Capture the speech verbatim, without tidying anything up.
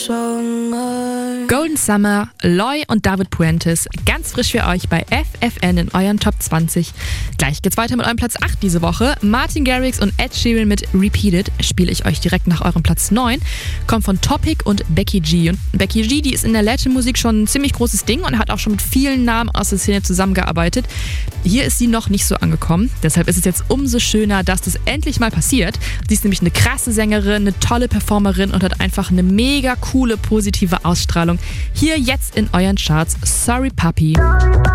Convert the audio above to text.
Golden Summer, Loy und David Puentes, ganz frisch für euch bei F F N in euren Top zwanzig. Gleich geht's weiter mit eurem Platz acht diese Woche. Martin Garrix und Ed Sheeran mit Repeated spiele ich euch direkt nach eurem Platz neun. Kommt von Topic und Becky G. Und Becky G, die ist in der Latin-Musik schon ein ziemlich großes Ding und hat auch schon mit vielen Namen aus der Szene zusammengearbeitet. Hier ist sie noch nicht so angekommen. Deshalb ist es jetzt umso schöner, dass das endlich mal passiert. Sie ist nämlich eine krasse Sängerin, eine tolle Performerin und hat einfach eine mega coole, positive Ausstrahlung. Hier jetzt in euren Charts. Sorry Puppy.